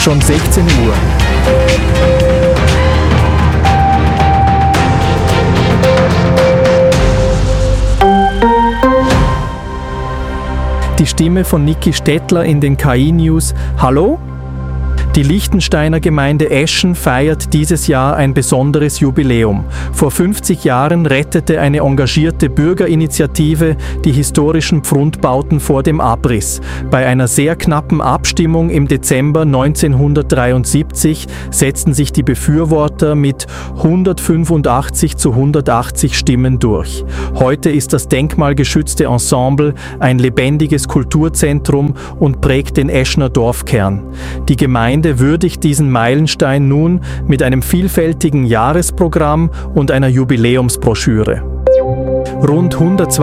schon 16 Uhr. Die Stimme von Niki Stettler in den KI-News. Hallo? Die Liechtensteiner Gemeinde Eschen feiert dieses Jahr ein besonderes Jubiläum. Vor 50 Jahren rettete eine engagierte Bürgerinitiative die historischen Pfrundbauten vor dem Abriss. Bei einer sehr knappen Abstimmung im Dezember 1973 setzten sich die Befürworter mit 185 zu 180 Stimmen durch. Heute ist das denkmalgeschützte Ensemble ein lebendiges Kulturzentrum und prägt den Eschner Dorfkern. Die Gemeinde würdigt diesen Meilenstein nun mit einem vielfältigen Jahresprogramm und einer Jubiläumsbroschüre. Rund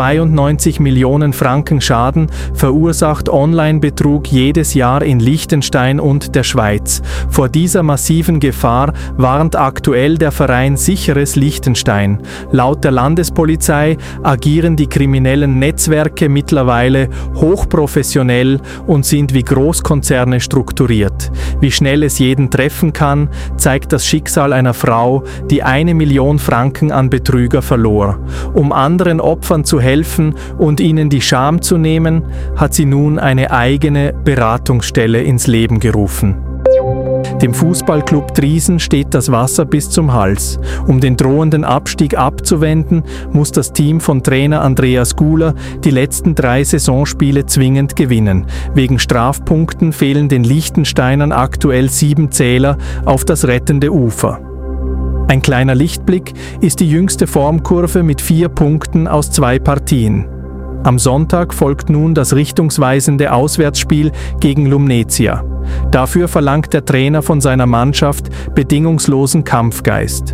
192 Millionen Franken Schaden verursacht Online-Betrug jedes Jahr in Liechtenstein und der Schweiz. Vor dieser massiven Gefahr warnt aktuell der Verein Sicheres Liechtenstein. Laut der Landespolizei agieren die kriminellen Netzwerke mittlerweile hochprofessionell und sind wie Großkonzerne strukturiert. Wie schnell es jeden treffen kann, zeigt das Schicksal einer Frau, die 1 Million Franken an Betrüger verlor. Um anderen Opfern zu helfen und ihnen die Scham zu nehmen, hat sie nun eine eigene Beratungsstelle ins Leben gerufen. Dem Fußballclub Triesen steht das Wasser bis zum Hals. Um den drohenden Abstieg abzuwenden, muss das Team von Trainer Andreas Guler die letzten 3 Saisonspiele zwingend gewinnen. Wegen Strafpunkten fehlen den Liechtensteinern aktuell 7 Zähler auf das rettende Ufer. Ein kleiner Lichtblick ist die jüngste Formkurve mit 4 Punkten aus 2 Partien. Am Sonntag folgt nun das richtungsweisende Auswärtsspiel gegen Lumnezia. Dafür verlangt der Trainer von seiner Mannschaft bedingungslosen Kampfgeist.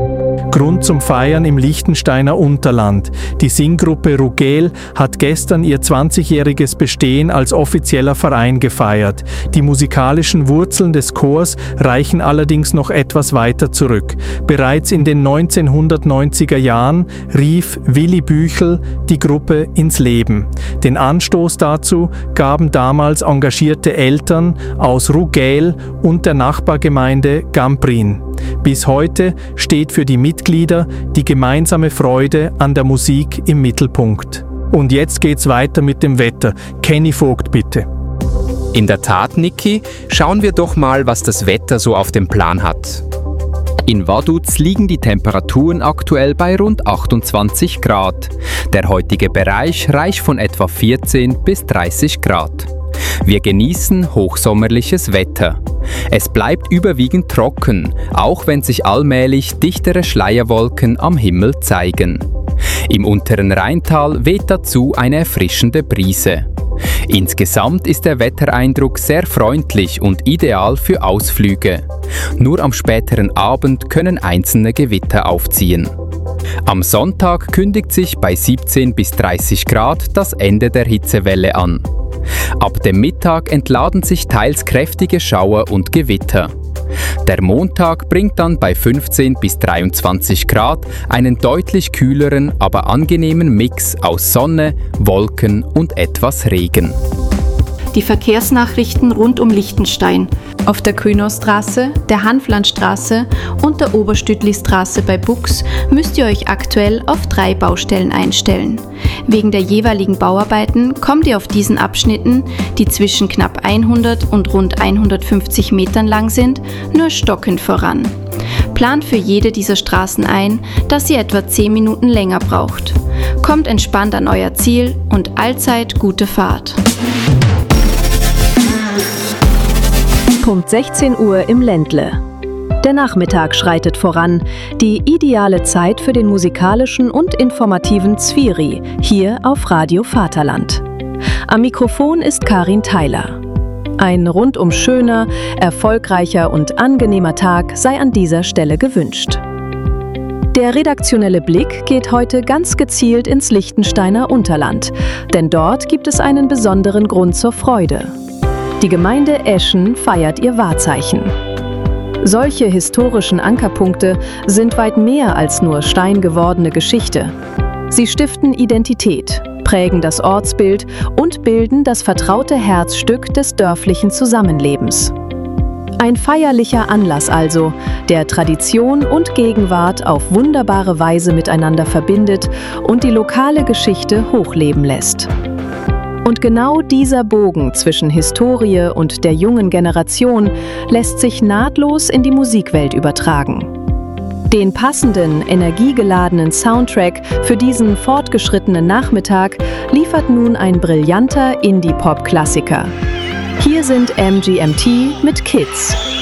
Grund zum Feiern im Liechtensteiner Unterland. Die Singgruppe Rugel hat gestern ihr 20-jähriges Bestehen als offizieller Verein gefeiert. Die musikalischen Wurzeln des Chors reichen allerdings noch etwas weiter zurück. Bereits in den 1990er Jahren rief Willi Büchel die Gruppe ins Leben. Den Anstoß dazu gaben damals engagierte Eltern aus Rugel und der Nachbargemeinde Gamprin. Bis heute steht für die Mitglieder die gemeinsame Freude an der Musik im Mittelpunkt. Und jetzt geht's weiter mit dem Wetter. Kenny Vogt, bitte. In der Tat, Niki, schauen wir doch mal, was das Wetter so auf dem Plan hat. In Vaduz liegen die Temperaturen aktuell bei rund 28 Grad. Der heutige Bereich reicht von etwa 14 bis 30 Grad. Wir genießen hochsommerliches Wetter. Es bleibt überwiegend trocken, auch wenn sich allmählich dichtere Schleierwolken am Himmel zeigen. Im unteren Rheintal weht dazu eine erfrischende Brise. Insgesamt ist der Wettereindruck sehr freundlich und ideal für Ausflüge. Nur am späteren Abend können einzelne Gewitter aufziehen. Am Sonntag kündigt sich bei 17 bis 30 Grad das Ende der Hitzewelle an. Ab dem Mittag entladen sich teils kräftige Schauer und Gewitter. Der Montag bringt dann bei 15 bis 23 Grad einen deutlich kühleren, aber angenehmen Mix aus Sonne, Wolken und etwas Regen. Die Verkehrsnachrichten rund um Liechtenstein. Auf der Kühnaustraße, der Hanflandstraße und der Oberstütlistraße bei Bux müsst ihr euch aktuell auf 3 Baustellen einstellen. Wegen der jeweiligen Bauarbeiten kommt ihr auf diesen Abschnitten, die zwischen knapp 100 und rund 150 Metern lang sind, nur stockend voran. Plant für jede dieser Straßen ein, dass ihr etwa 10 Minuten länger braucht. Kommt entspannt an euer Ziel und allzeit gute Fahrt. Punkt 16 Uhr im Ländle. Der Nachmittag schreitet voran, die ideale Zeit für den musikalischen und informativen Zviri, hier auf Radio Vaterland. Am Mikrofon ist Karin Theiler. Ein rundum schöner, erfolgreicher und angenehmer Tag sei an dieser Stelle gewünscht. Der redaktionelle Blick geht heute ganz gezielt ins Liechtensteiner Unterland, denn dort gibt es einen besonderen Grund zur Freude. Die Gemeinde Eschen feiert ihr Wahrzeichen. Solche historischen Ankerpunkte sind weit mehr als nur steingewordene Geschichte. Sie stiften Identität, prägen das Ortsbild und bilden das vertraute Herzstück des dörflichen Zusammenlebens. Ein feierlicher Anlass also, der Tradition und Gegenwart auf wunderbare Weise miteinander verbindet und die lokale Geschichte hochleben lässt. Und genau dieser Bogen zwischen Historie und der jungen Generation lässt sich nahtlos in die Musikwelt übertragen. Den passenden, energiegeladenen Soundtrack für diesen fortgeschrittenen Nachmittag liefert nun ein brillanter Indie-Pop-Klassiker. Hier sind MGMT mit Kids.